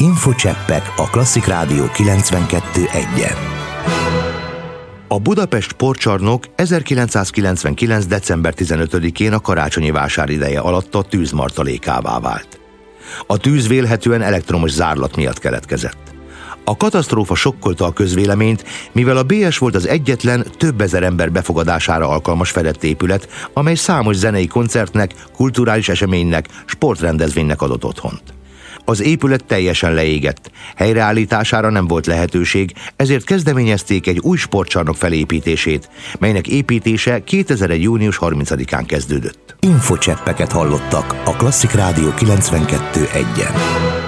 Infocseppek a Klasszik Rádió 92.1-en. A Budapest Sportcsarnok 1999. december 15-én a karácsonyi vásár ideje alatt a tűzmartalékává vált. A tűz vélhetően elektromos zárlat miatt keletkezett. A katasztrófa sokkolta a közvéleményt, mivel a BS volt az egyetlen több ezer ember befogadására alkalmas fedett épület, amely számos zenei koncertnek, kulturális eseménynek, sportrendezvénynek adott otthont. Az épület teljesen leégett, helyreállítására nem volt lehetőség, ezért kezdeményezték egy új sportcsarnok felépítését, melynek építése 2001. június 30-án kezdődött. Infocseppeket hallottak a Klasszik Rádió 92.1-en.